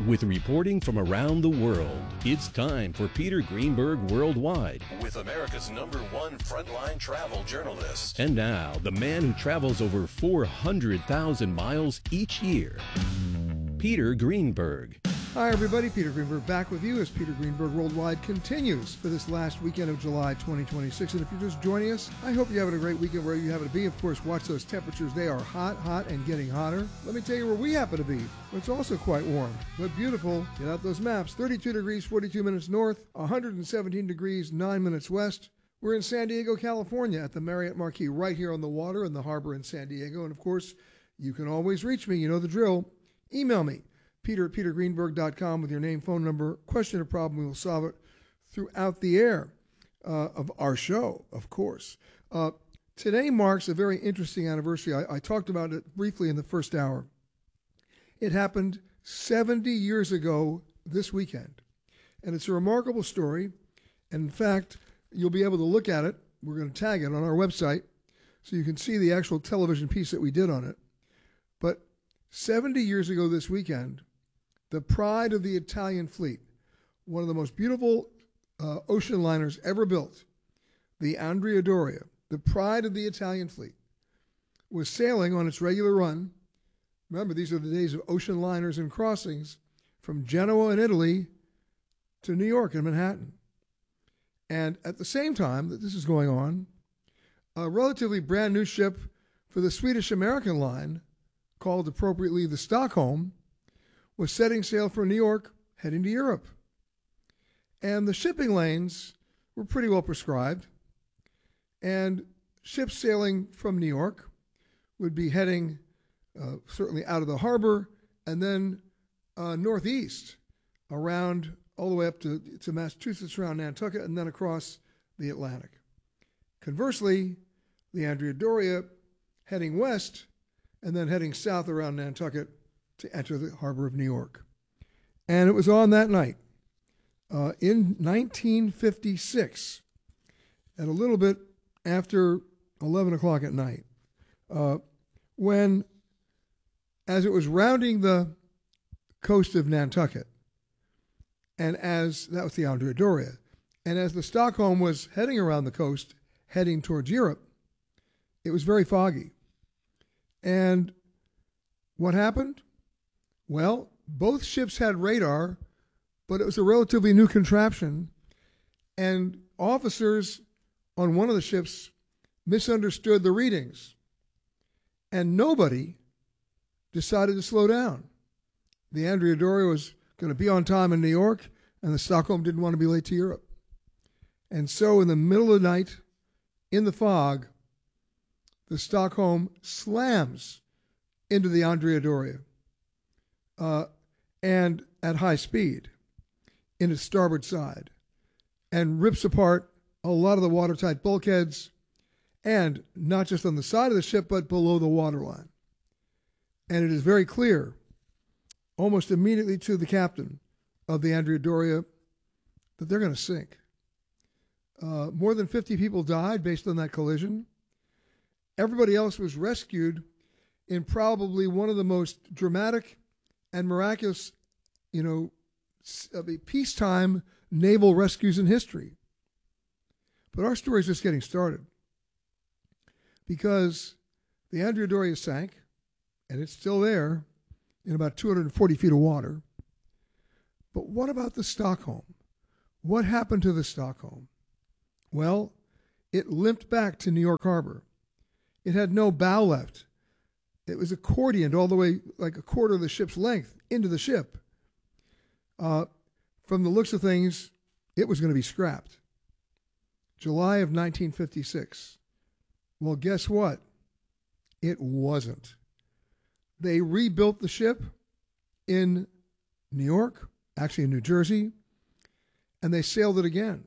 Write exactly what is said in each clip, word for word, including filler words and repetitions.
With reporting from around the world, it's time for Peter Greenberg Worldwide. With America's number one frontline travel journalist. And now, the man who travels over four hundred thousand miles each year, Peter Greenberg. Hi, everybody. Peter Greenberg back with you as Peter Greenberg Worldwide continues for this last weekend of July twenty twenty-six. And if you're just joining us, I hope you're having a great weekend wherever you happen to be. Of course, watch those temperatures. They are hot, hot, and getting hotter. Let me tell you where we happen to be. It's also quite warm, but beautiful. Get out those maps. thirty-two degrees, forty-two minutes north, one hundred seventeen degrees, nine minutes west. We're in San Diego, California at the Marriott Marquis right here on the water in the harbor in San Diego. And, of course, you can always reach me. You know the drill. Email me. Peter at peter greenberg dot com with your name, phone number, question or problem. We will solve it throughout the air uh, of our show, of course. Uh, today marks a very interesting anniversary. I, I talked about it briefly in the first hour. It happened seventy years ago this weekend, and it's a remarkable story. And in fact, you'll be able to look at it. We're going to tag it on our website so you can see the actual television piece that we did on it. But seventy years ago this weekend, the pride of the Italian fleet, one of the most beautiful uh, ocean liners ever built, the Andrea Doria, the pride of the Italian fleet, was sailing on its regular run. Remember, these are the days of ocean liners and crossings from Genoa in Italy to New York and Manhattan. And at the same time that this is going on, a relatively brand new ship for the Swedish-American line, called appropriately the Stockholm, was setting sail from New York, heading to Europe. And the shipping lanes were pretty well prescribed. And ships sailing from New York would be heading uh, certainly out of the harbor and then uh, northeast around all the way up to, to Massachusetts around Nantucket and then across the Atlantic. Conversely, the Andrea Doria heading west and then heading south around Nantucket to enter the harbor of New York. And it was on that night, uh, in nineteen fifty-six, at a little bit after eleven o'clock at night, uh, when, as it was rounding the coast of Nantucket, and as, that was the Andrea Doria, and as the Stockholm was heading around the coast, heading towards Europe, it was very foggy. And what happened? Well, both ships had radar, but it was a relatively new contraption, and officers on one of the ships misunderstood the readings, and nobody decided to slow down. The Andrea Doria was going to be on time in New York, and the Stockholm didn't want to be late to Europe. And so in the middle of the night, in the fog, the Stockholm slams into the Andrea Doria uh, and at high speed in its starboard side and rips apart a lot of the watertight bulkheads, and not just on the side of the ship but below the waterline. And it is very clear almost immediately to the captain of the Andrea Doria that they're going to sink. Uh, more than fifty people died based on that collision. Everybody else was rescued in probably one of the most dramatic and miraculous, you know, of a peacetime naval rescues in history. But our story is just getting started, because the Andrea Doria sank, and it's still there in about two hundred forty feet of water. But what about the Stockholm? What happened to the Stockholm? Well, it limped back to New York Harbor. It had no bow left. It was accordioned all the way, like a quarter of the ship's length, into the ship. Uh, from the looks of things, it was going to be scrapped. July of nineteen fifty-six. Well, guess what? It wasn't. They rebuilt the ship in New York, actually in New Jersey, and they sailed it again.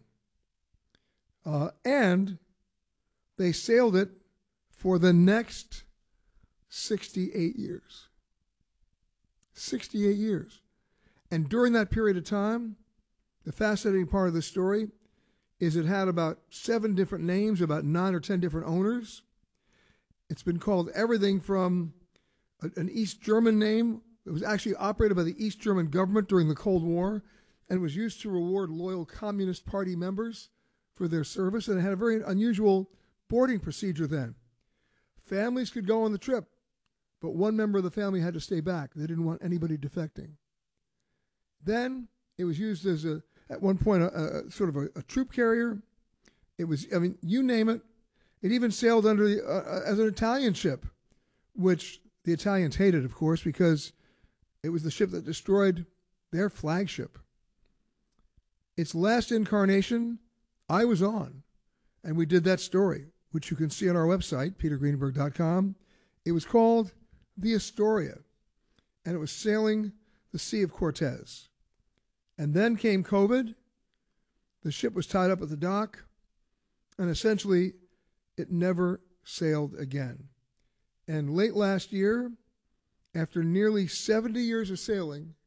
Uh, and they sailed it for the next sixty-eight years. sixty-eight years. And during that period of time, the fascinating part of the story is it had about seven different names, about nine or ten different owners. It's been called everything from a, an East German name It was actually operated by the East German government during the Cold War and was used to reward loyal Communist Party members for their service, and it had a very unusual boarding procedure then. Families could go on the trip, but one member of the family had to stay back. They didn't want anybody defecting. Then it was used as a, at one point, a, a sort of a, a troop carrier. It was, I mean, you name it. It even sailed under the, uh, as an Italian ship, which the Italians hated, of course, because it was the ship that destroyed their flagship. Its last incarnation, I was on, and we did that story, which you can see on our website, peter greenberg dot com. It was called the Astoria, and it was sailing the Sea of Cortez. And then came COVID. The ship was tied up at the dock, and essentially it never sailed again. And late last year, after nearly seventy years of sailing,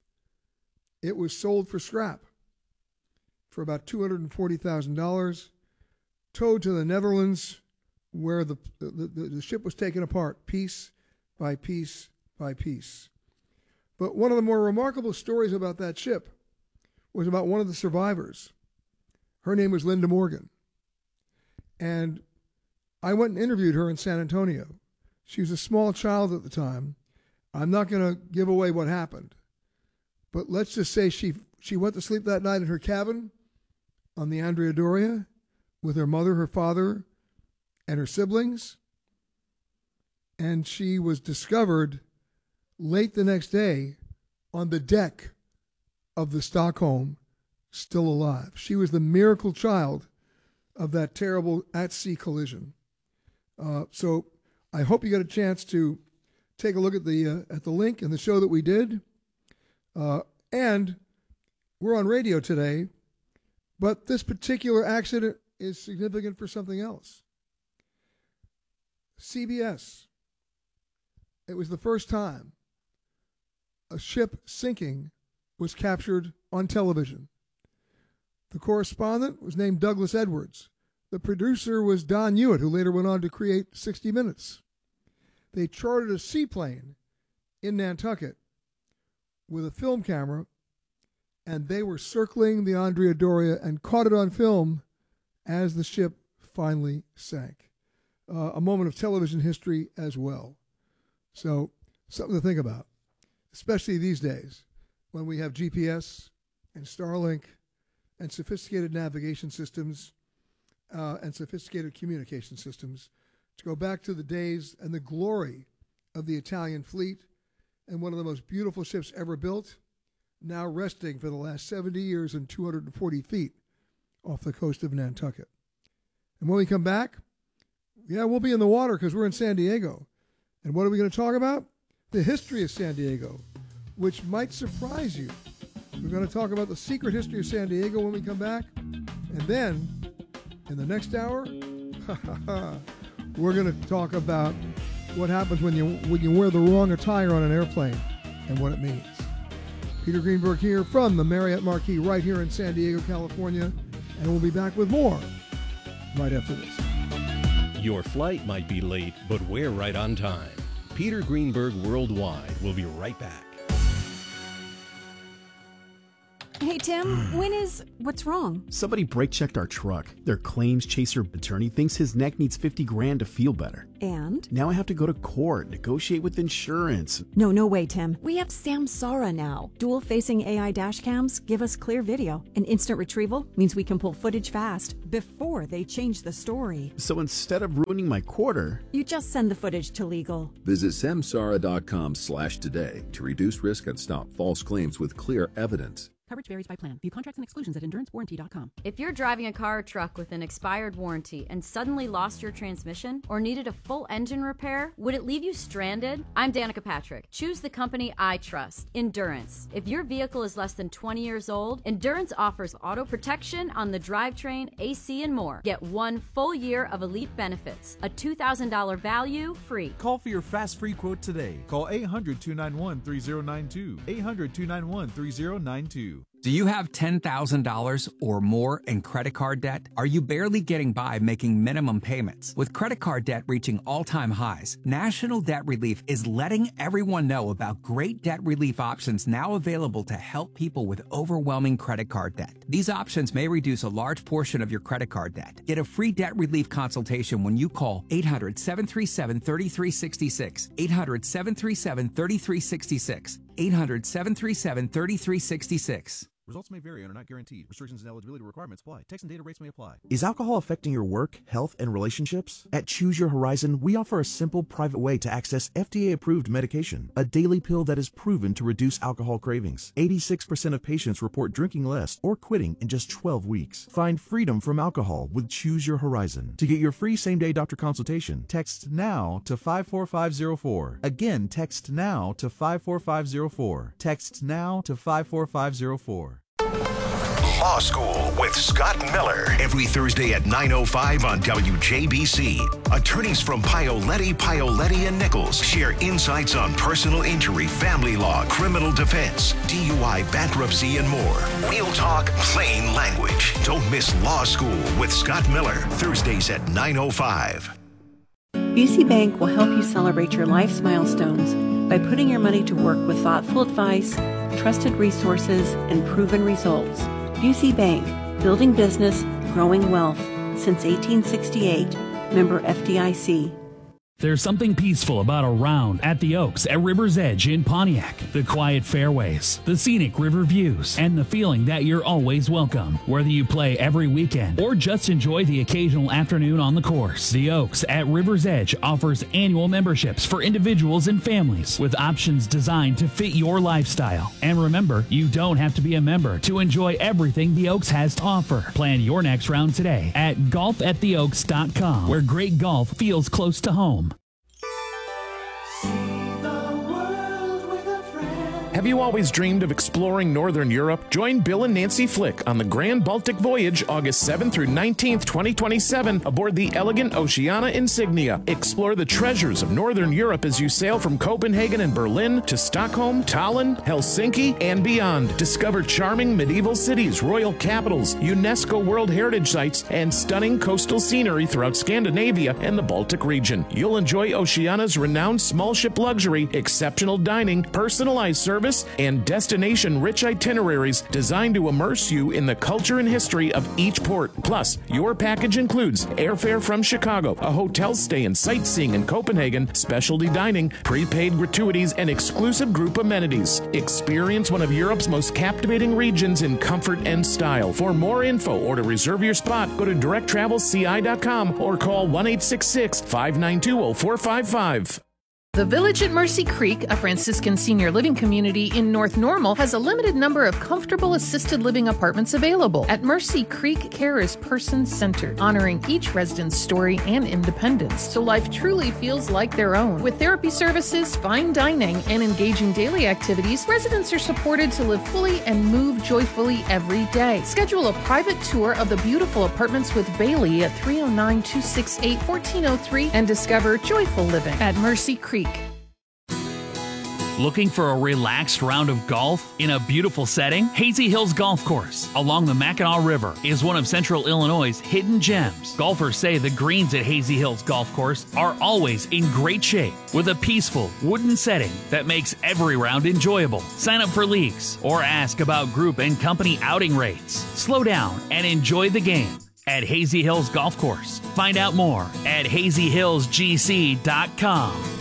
it was sold for scrap for about two hundred forty thousand dollars, towed to the Netherlands, where the, the, the, the ship was taken apart piece by piece by piece. But one of the more remarkable stories about that ship was about one of the survivors. Her name was Linda Morgan. And I went and interviewed her in San Antonio. She was a small child at the time. I'm not going to give away what happened, but let's just say she she went to sleep that night in her cabin on the Andrea Doria with her mother, her father, and her siblings, and she was discovered late the next day on the deck of the Stockholm, still alive. She was the miracle child of that terrible at-sea collision. Uh, so I hope you get a chance to take a look at the uh, at the link in the show that we did. Uh, and we're on radio today, but this particular accident is significant for something else. C B S. It was the first time a ship sinking was captured on television. The correspondent was named Douglas Edwards. The producer was Don Hewitt, who later went on to create sixty minutes. They chartered a seaplane in Nantucket with a film camera, and they were circling the Andrea Doria and caught it on film as the ship finally sank. Uh, a moment of television history as well. So, something to think about, especially these days when we have G P S and Starlink and sophisticated navigation systems uh, and sophisticated communication systems, to go back to the days and the glory of the Italian fleet and one of the most beautiful ships ever built, now resting for the last seventy years in two hundred forty feet off the coast of Nantucket. And when we come back, yeah, we'll be in the water because we're in San Diego. And what are we going to talk about? The history of San Diego, which might surprise you. We're going to talk about the secret history of San Diego when we come back. And then, in the next hour, we're going to talk about what happens when you when you wear the wrong attire on an airplane and what it means. Peter Greenberg here from the Marriott Marquis right here in San Diego, California. And we'll be back with more right after this. Your flight might be late, but we're right on time. Peter Greenberg Worldwide will be right back. Hey, Tim, when is... What's wrong? Somebody brake checked our truck. Their claims chaser attorney thinks his neck needs fifty grand to feel better. And? Now I have to go to court, negotiate with insurance. No, no way, Tim. We have Samsara now. Dual-facing A I dash cams give us clear video. And instant retrieval means we can pull footage fast before they change the story. So instead of ruining my quarter... You just send the footage to legal. Visit samsara.com slash today to reduce risk and stop false claims with clear evidence. Coverage varies by plan. View contracts and exclusions at endurance warranty dot com. If you're driving a car or truck with an expired warranty and suddenly lost your transmission or needed a full engine repair, would it leave you stranded? I'm Danica Patrick. Choose the company I trust, Endurance. If your vehicle is less than twenty years old, Endurance offers auto protection on the drivetrain, A C, and more. Get one full year of elite benefits, a two thousand dollars value free. Call for your fast free quote today. Call eight hundred, two nine one, three zero nine two. eight hundred, two nine one, three zero nine two. you. Do you have ten thousand dollars or more in credit card debt? Are you barely getting by making minimum payments? With credit card debt reaching all-time highs, National Debt Relief is letting everyone know about great debt relief options now available to help people with overwhelming credit card debt. These options may reduce a large portion of your credit card debt. Get a free debt relief consultation when you call eight hundred, seven three seven, three three six six, eight hundred, seven three seven, three three six six, eight hundred, seven three seven, three three six six. Results may vary and are not guaranteed. Restrictions and eligibility requirements apply. Text and data rates may apply. Is alcohol affecting your work, health, and relationships? At Choose Your Horizon, we offer a simple, private way to access F D A-approved medication, a daily pill that is proven to reduce alcohol cravings. eighty-six percent of patients report drinking less or quitting in just twelve weeks. Find freedom from alcohol with Choose Your Horizon. To get your free same-day doctor consultation, text NOW to five four five zero four. Again, text NOW to five four five zero four. Text NOW to five four five zero four. Law School with Scott Miller. Every Thursday at nine oh five on W J B C. Attorneys from Paoletti, Paoletti and Nichols share insights on personal injury, family law, criminal defense, D U I, bankruptcy, and more. We'll talk plain language. Don't miss Law School with Scott Miller. Thursdays at nine oh five. Busey Bank will help you celebrate your life's milestones by putting your money to work with thoughtful advice, trusted resources, and proven results. Busey Bank, building business, growing wealth. Since eighteen sixty-eight, member F D I C. There's something peaceful about a round at the Oaks at River's Edge in Pontiac. The quiet fairways, the scenic river views, and the feeling that you're always welcome. Whether you play every weekend or just enjoy the occasional afternoon on the course, the Oaks at River's Edge offers annual memberships for individuals and families with options designed to fit your lifestyle. And remember, you don't have to be a member to enjoy everything the Oaks has to offer. Plan your next round today at golf at the oaks dot com, where great golf feels close to home. Have you always dreamed of exploring Northern Europe? Join Bill and Nancy Flick on the Grand Baltic Voyage August seventh through nineteenth, twenty twenty-seven aboard the elegant Oceana Insignia. Explore the treasures of Northern Europe as you sail from Copenhagen and Berlin to Stockholm, Tallinn, Helsinki, and beyond. Discover charming medieval cities, royal capitals, UNESCO World Heritage Sites, and stunning coastal scenery throughout Scandinavia and the Baltic region. You'll enjoy Oceana's renowned small ship luxury, exceptional dining, personalized service, and destination-rich itineraries designed to immerse you in the culture and history of each port. Plus, your package includes airfare from Chicago, a hotel stay and sightseeing in Copenhagen, specialty dining, prepaid gratuities, and exclusive group amenities. Experience one of Europe's most captivating regions in comfort and style. For more info or to reserve your spot, go to direct travel c i dot com or call one eight six six, five nine two, zero four five five. The Village at Mercy Creek, a Franciscan senior living community in North Normal, has a limited number of comfortable assisted living apartments available. At Mercy Creek, care is person-centered, honoring each resident's story and independence, so life truly feels like their own. With therapy services, fine dining, and engaging daily activities, residents are supported to live fully and move joyfully every day. Schedule a private tour of the beautiful apartments with Bailey at three oh nine, two six eight, one four oh three and discover joyful living at Mercy Creek. Looking for a relaxed round of golf in a beautiful setting? Hazy Hills Golf Course along the Mackinac River is one of Central Illinois' hidden gems. Golfers say the greens at Hazy Hills Golf Course are always in great shape with a peaceful wooden setting that makes every round enjoyable. Sign up for leagues or ask about group and company outing rates. Slow down and enjoy the game at Hazy Hills Golf Course. Find out more at hazy hills g c dot com.